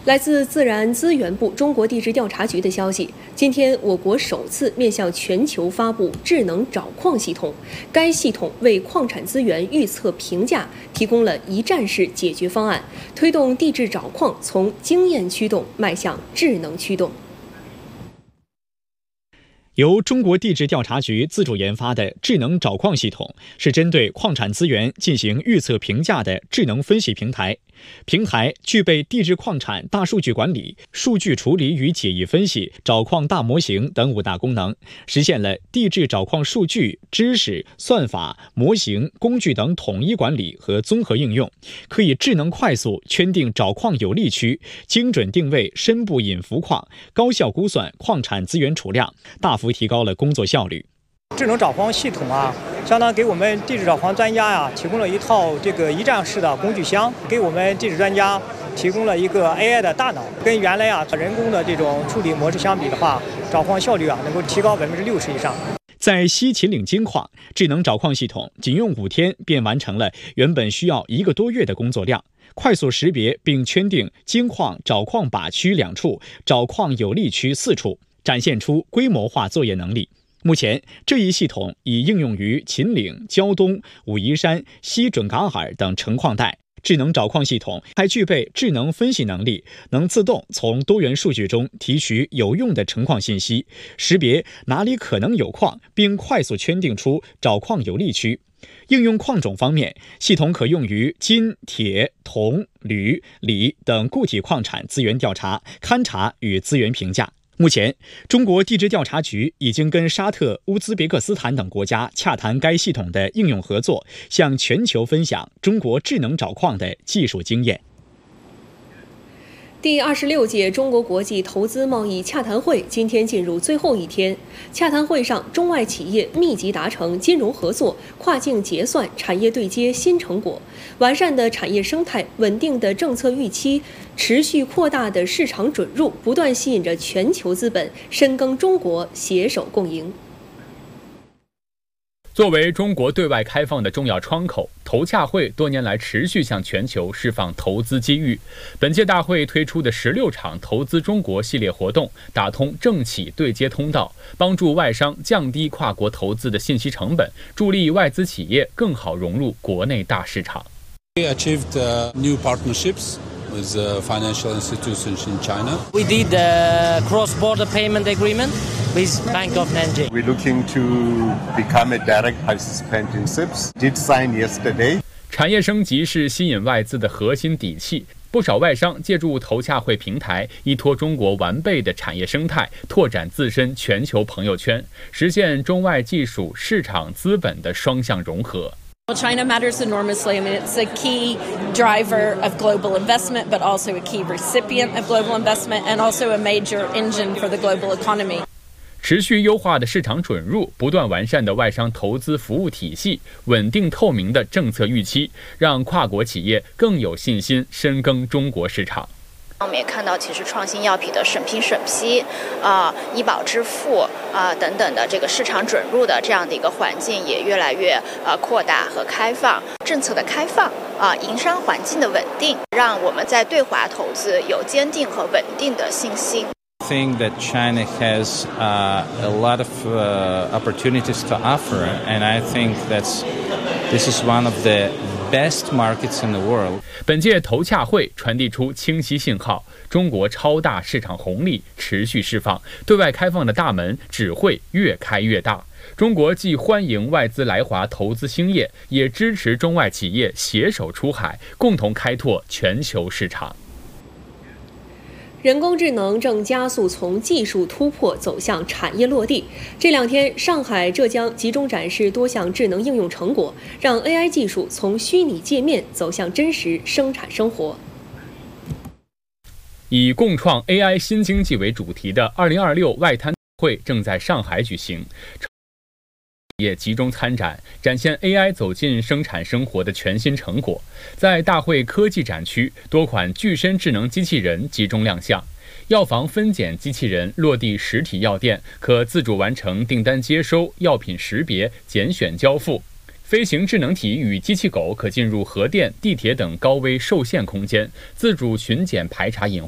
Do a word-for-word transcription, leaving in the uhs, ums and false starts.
来自自然资源部中国地质调查局的消息，今天我国首次面向全球发布智能找矿系统。该系统为矿产资源预测评价提供了一站式解决方案，推动地质找矿从经验驱动迈向智能驱动。 由中国地质调查局自主研发的智能找矿系统，是针对矿产资源进行预测评价的智能分析平台。平台具备地质矿产大数据管理、数据处理与解译分析、找矿大模型等五大功能，实现了地质找矿数据、知识、算法、模型、工具等统一管理和综合应用，可以智能快速圈定找矿有利区，精准定位深部隐伏矿，高效估算矿产资源储量，大幅提高了工作效率。 智能找矿系统啊，相当给我们地质找矿专家呀提供了一套这个一站式的工具箱，给我们地质专家提供了一个 A I 的大脑。跟原来啊人工的这种处理模式相比的话，找矿效率啊能够提高百分之六十以上。 在西秦岭金矿，智能找矿系统仅用五天便完成了原本需要一个多月的工作量，快速识别并圈定金矿找矿靶区两处、找矿有利区四处，展现出规模化作业能力。目前，这一系统已应用于秦岭、胶东、武夷山、西准噶尔等成矿带。智能找矿系统还具备智能分析能力，能自动从多元数据中提取有用的成矿信息，识别哪里可能有矿，并快速圈定出找矿有利区。应用矿种方面，系统可用于金、铁、铜、铝、锂等固体矿产资源调查、勘察与资源评价。目前，中国地质调查局已经跟沙特、乌兹别克斯坦等国家洽谈该系统的应用合作，向全球分享中国智能找矿的技术经验。 第二十六届中国国际投资贸易洽谈会今天进入最后一天。洽谈会上，中外企业密集达成金融合作、跨境结算、产业对接新成果。完善的产业生态、稳定的政策预期、持续扩大的市场准入，不断吸引着全球资本深耕中国，携手共赢。 作为中国对外开放的重要窗口，投洽会多年来持续向全球释放投资机遇。本届大会推出的十六场投资中国系列活动，打通政企对接通道，帮助外商降低跨国投资的信息成本，助力外资企业更好融入国内大市场。 We achieved uh, new partnerships with uh, financial institutions in China. We did a cross-border payment agreement with Bank of Nanjing. We're looking to become a direct participant in S I P S. Did sign yesterday. 产业升级是吸引外资的核心底气。不少外商借助投洽会平台，依托中国完备的产业生态，拓展自身全球朋友圈，实现中外技术、市场、资本的双向融合。 Well, China matters enormously. I mean, it's a key driver of global investment, but also a key recipient of global investment, and also a major engine for the global economy. 持续优化的市场准入，不断完善的外商投资服务体系，稳定透明的政策预期，让跨国企业更有信心深耕中国市场。 我们也看到，其实创新药品的审评审批、啊、呃、医保支付啊、呃、等等的这个市场准入的这样的一个环境也越来越呃扩大和开放，政策的开放啊、呃，营商环境的稳定，让我们在对华投资有坚定和稳定的信心。 I think that China has uh, a lot of uh, opportunities to offer, and I think that's this is one of the best markets in the world. 本届投洽会传递出清晰信号，中国超大市场红利持续释放，对外开放的大门只会越开越大。中国既欢迎外资来华投资兴业，也支持中外企业携手出海，共同开拓全球市场。 人工智能正加速从技术突破走向产业落地。这两天，上海、浙江集中展示多项智能应用成果，让 A I 技术从虚拟界面走向真实生产生活。 以共创 A I 新经济为主题的二零二六外滩会正在上海举行。也集中参展，展现 A I 走进生产生活的全新成果。在大会科技展区，多款具身智能机器人集中亮相。药房分拣机器人落地实体药店，可自主完成订单接收、药品识别、拣选交付。飞行智能体与机器狗可进入核电、地铁等高危受限空间，自主巡检排查隐患。